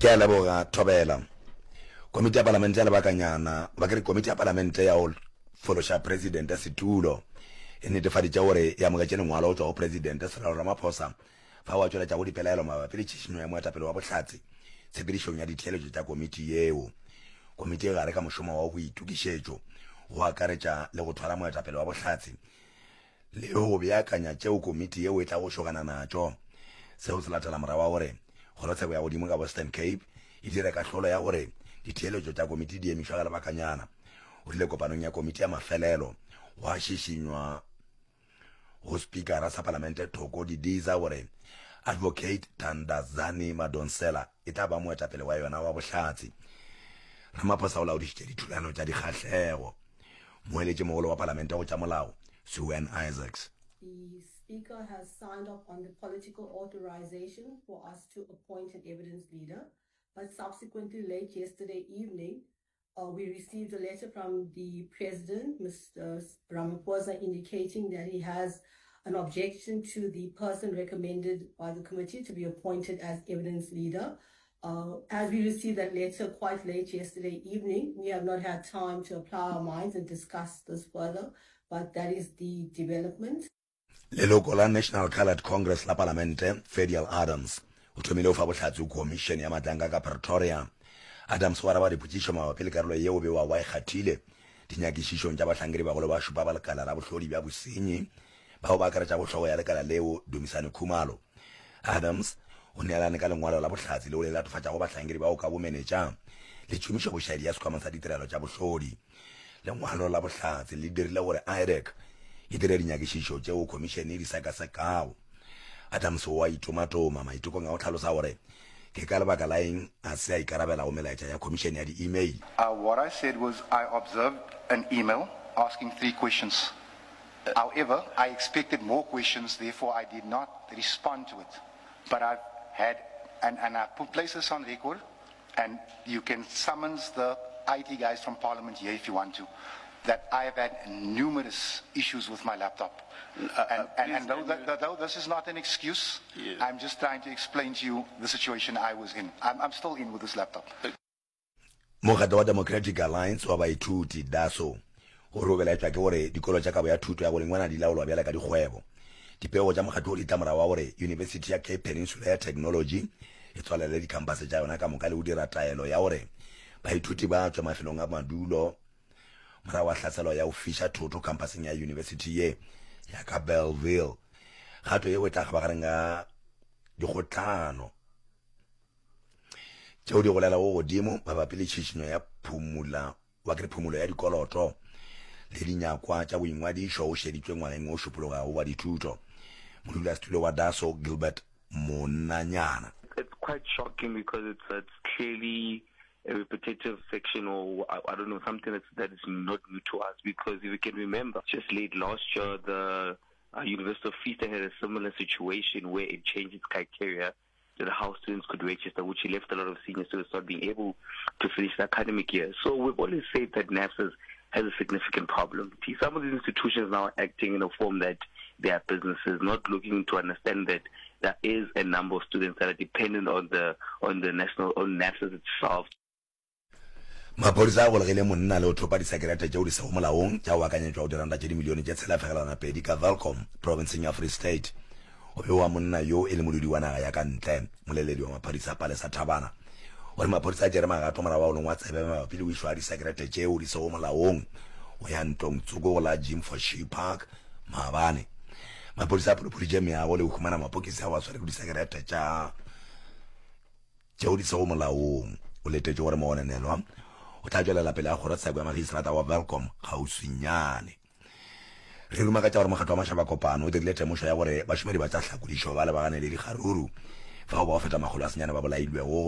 ke a leboga Thobela. Komiti ya Palamente ya lebakanyana ba ke komiti ya Palamente ya o folosha president ya setulo e netefaditse gore ya mogetse ngwalo o tswa go president Cyril Ramaphosa fa wa tswela tsa go dipelaelo mabapi le tshishino ya moetapele wa bohlatsi tshepedišong ya ditheeletšo tša komiti yeo. Komiti e gare ka mošomo wa go itukišetšo go akaretša le go thwala moetapele wa bohlatsi le go beakanya tšeo komiti yeo e tla go šogana natšo. Seo se latela morago wa gore kgorotsheko ya godimo ka Western Cape e dire kahlolo ya gore ditheeletšo tša komiti di emišwa ka lebakanyana. O rile kopanong ya komiti ya mafelelo wa šišinywa go speakera sa Palamente Thoko Didiza gore Advocate Thandazani Madonsela e tla ba moetapele wa yona wa bohlatsi. Ramaphosa o laodišitše dithulano tša dikgahlego. Moeletši mogolo wa Palamente go tša molao Susan Isaacs. The Speaker has signed off on the political authorization for us to appoint an evidence leader, but subsequently late yesterday evening, we received a letter from the President, Mr. Ramaphosa, indicating that he has an objection to the person recommended by the committee to be appointed as evidence leader. As we received that letter quite late yesterday evening, we have not had time to apply our minds and discuss this further, but that is the development. Leloko la National Coloured Congress la Palamente, Fedial Adams, o thomile o fa bohlatsi o commission ya matanga ka Pretoria. Adams wa raba dipotšišo mabapi le karolo yeo be wa e kgathile dinyakišišong tša bahlankedi bagolo ba šupa ba lekala la bohlodi bja bosenyi bao ba akaretša bohlogo ya lekala leo Dumisani Khumalo. Adams o neelane ka lengwalo la bohlatsi leo le latofatša go bahlankedi bao ka bomenetša le tšhomišo bošaedi ya sekhwama sa ditirelo tša bohlodi. Lengwalo la bohlatsi le dirile gore IREC e dire dinyakišišo tšeo komišene e di sekasekago. Adams wa itomatoma maitekong a go tlhalosa gore ke ka lebaka la eng a se a ikarabela go melaetša ya komišene ya di-email. What I said was I observed an email asking 3 questions. However, I expected more questions, therefore I did not respond to it. But I've had, and I put places on record, and you can summons the IT guys from Parliament here if you want to, that I have had numerous issues with my laptop. And though this is not an excuse, yeah. I'm just trying to explain to you the situation I was in. I'm still in with this laptop. Mogata wa Democratic Alliance wa baithuti DASO go robelaetswa ke gore dikolo tša kabo ya thuto ya bolengwana di laolwa bjale ka dikgwebo. Dipego tša mogato o di tamora wa gore University ya Cape Peninsula ya Technology e tswalele dikampase tša yona ka moka le o dira taelo ya gore baithuti ba tswa mafelong a madulo morago wa hlaselo ya go fiša thoto kampaseng ya university ye ya ka Bellville. Gato ye o tla gabagareng ga dikgotlano tšeo di golela go godimo mabapi le tšhišinyo ya phumulo ya dikoloto le dinyakwa tša boingwadišo o šeditšwe ngwageng o šupologago wa dithuto. Modulasetulo wa DASO Gilbert Monanyana. It's quite shocking because it's clearly a repetitive section, or I don't know, something that is not new to us, because if you can remember, just late last year, the University of Free State had a similar situation where it changed its criteria to how students could register, which left a lot of senior students not being able to finish the academic year. So we've always said that NAFSAS has a significant problem. Some of these institutions now are acting in a form that they are businesses, not looking to understand that there is a number of students that are dependent on NAFSAS itself. Maphodisa a golegile monna le o thopa disekerete tšeo di sego molaong tša go akanyetšwa go diranta tše dimilione tše tshela pedi ka Welkom provinceng ya Free State. O be wa monna yo e le modudi wa naga ya ka ntle moleledi wa maphodisa Palesa Thabana gore maphodisa a tšere magato morago wa golong wa tsebe mabapi le boišwa disekerete tšeo di sego molaong go ya ntong tsoko la Gym for She Park Maabane. Maphodisa a pholophoditše meago le go humana mapokisi a go sware go disekerete tšeo di sego molaong. O letetše gore mogonenelwa o tla tšwelela pele a kgorotsheko ya magistrata wa Welkom gauswinyane. Re ruma ka tša gore mokgatlo wa mašaba kopano o dirile temošo ya gore bašomedi ba tša hlakodišo ba lebagane le dikgaruru fa go ba go feta 100 ba bolailwego